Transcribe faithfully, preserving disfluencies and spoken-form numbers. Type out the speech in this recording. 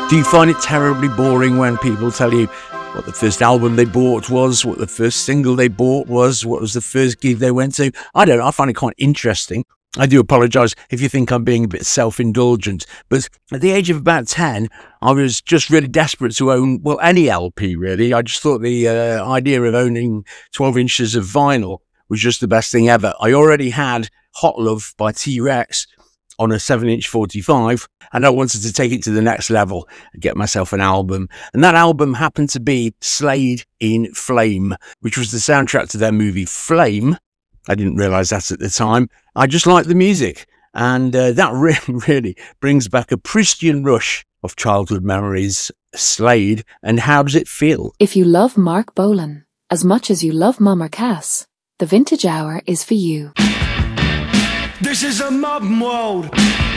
Do you find it terribly boring when people tell you what the first album they bought was, what the first single they bought was, what was the first gig they went to? I don't know. I find it quite interesting. I do apologise if you think I'm being a bit self-indulgent, but at the age of about ten, I was just really desperate to own, well, any L P really. I just thought the uh, idea of owning twelve inches of vinyl was just the best thing ever. I already had Hot Love by T-Rex on a seven inch forty-five, and I wanted to take it to the next level and get myself an album. And that album happened to be Slade in Flame, which was the soundtrack to their movie Flame. I didn't realise that at the time. I just liked the music, and uh, that really, really brings back a Christian rush of childhood memories. Slade, and how does it feel? If you love Mark Bolan as much as you love Mama Cass, the Vintage Hour is for you. This is a modern world.